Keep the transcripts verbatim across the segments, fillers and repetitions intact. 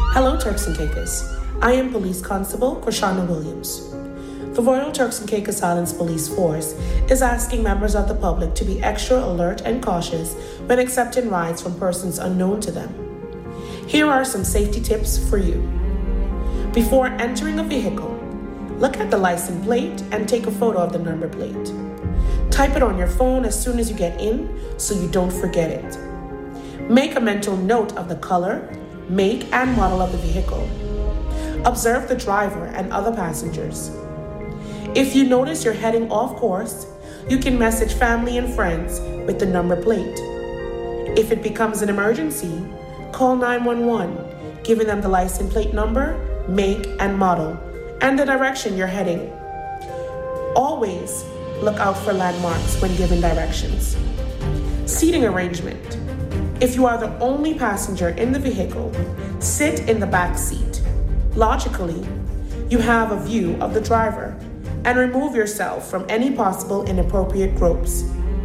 Hello, Turks and Caicos. I am Police Constable Krishana Williams. The Royal Turks and Caicos Islands Police Force is asking members of the public to be extra alert and cautious when accepting rides from persons unknown to them. Here are some safety tips for you. Before entering a vehicle, look at the license plate and take a photo of the number plate. Type it on your phone as soon as you get in so you don't forget it. Make a mental note of the color, make, and model of the vehicle. Observe the driver and other passengers. If you notice you're heading off course, you can message family and friends with the number plate. If it becomes an emergency, call nine one one, giving them the license plate number, make, and model, and the direction you're heading. Always look out for landmarks when giving directions. Seating arrangement. If you are the only passenger in the vehicle, sit in the back seat. Logically, you have a view of the driver and remove yourself from any possible inappropriate groups.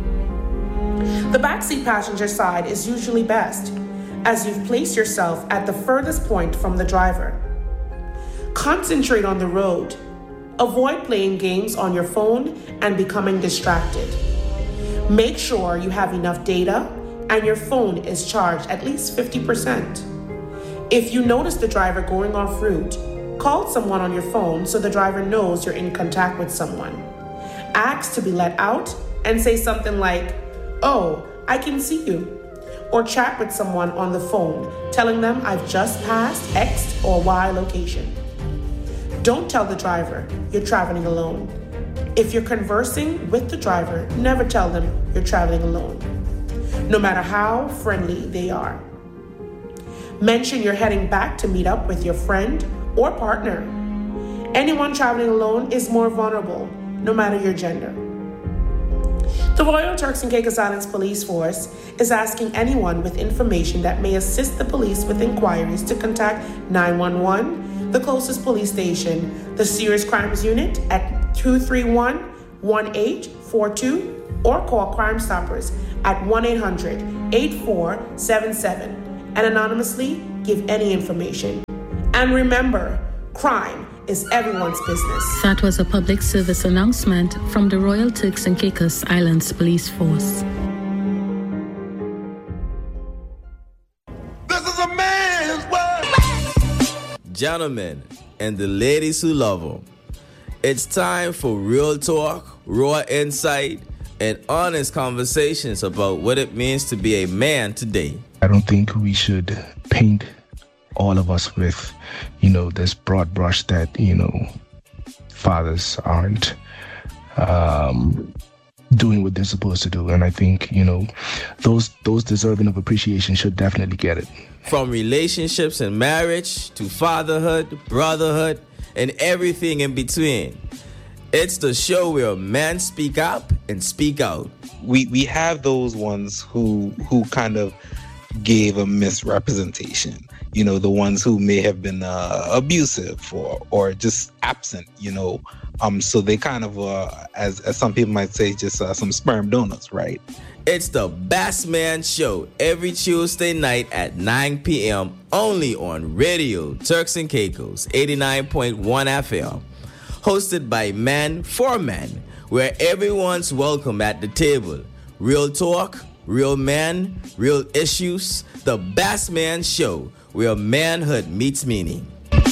The backseat passenger side is usually best, as you've placed yourself at the furthest point from the driver. Concentrate on the road. Avoid playing games on your phone and becoming distracted. Make sure you have enough data and your phone is charged at least fifty percent. If you notice the driver going off route, call someone on your phone so the driver knows you're in contact with someone. Ask to be let out and say something like, "Oh, I can see you." Or chat with someone on the phone, telling them I've just passed X or Y location. Don't tell the driver you're traveling alone. If you're conversing with the driver, never tell them you're traveling alone, no matter how friendly they are. Mention you're heading back to meet up with your friend or partner. Anyone traveling alone is more vulnerable, no matter your gender. The Royal Turks and Caicos Islands Police Force is asking anyone with information that may assist the police with inquiries to contact nine one one, the closest police station, the Serious Crimes Unit at two three one, one eight four two, or call Crime Stoppers at one eight hundred, eight four seven seven and anonymously give any information. And remember, crime is everyone's business. That was a public service announcement from the Royal Turks and Caicos Islands Police Force. This is a man's world. Gentlemen and the ladies who love them, it's time for real talk, raw insight, and honest conversations about what it means to be a man today. I don't think we should paint all of us with, you know, this broad brush that, you know, fathers aren't um, doing what they're supposed to do. And I think, you know, those those deserving of appreciation should definitely get it. From relationships and marriage to fatherhood, brotherhood, and everything in between. It's the show where men speak up and speak out. We we have those ones who who kind of gave a misrepresentation. You know, the ones who may have been uh, abusive or or just absent. You know, um. So they kind of, uh, as as some people might say, just uh, some sperm donors, right? It's the Bass Man Show every Tuesday night at nine p.m. only on Radio Turks and Caicos eighty-nine point one F M. Hosted by men for men, where everyone's welcome at the table. Real talk, real men, real issues. The Bass Man Show, where manhood meets meaning.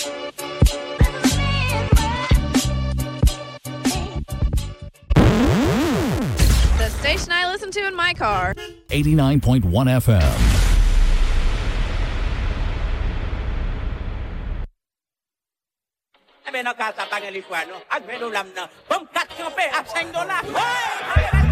The station I listen to in my car. eighty-nine point one F M. No casa paga el iguano, al menos la pom cat que me hacen dolar.